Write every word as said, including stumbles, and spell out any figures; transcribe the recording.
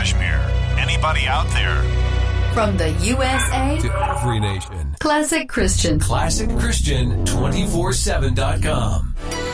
Kashmir. Anybody out there? From the U S A to every nation. Classic Christian. Classic Christian two forty-seven dot com.